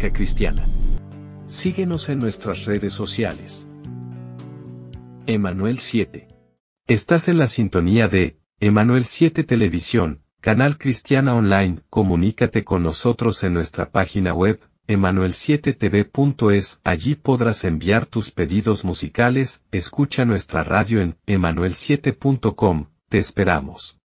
música cristiana. Síguenos en nuestras redes sociales. Emanuel 7. Estás en la sintonía de Emanuel 7 Televisión, canal cristiana online. Comunícate con nosotros en nuestra página web, emanuel7tv.es. Allí podrás enviar tus pedidos musicales. Escucha nuestra radio en emanuel7.com. Te esperamos.